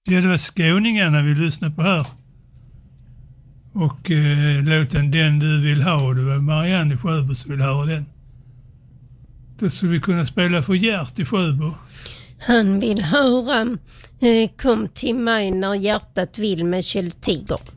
Ja, det var Skåningarna vi lyssnade på här. Och låten Den du vill ha, det var Marianne i Sjöbo som vill höra den. Då skulle vi kunna spela för Gert i Sjöbo. Han vill höra Kom till mig när hjärtat vill med Kjell Tiger.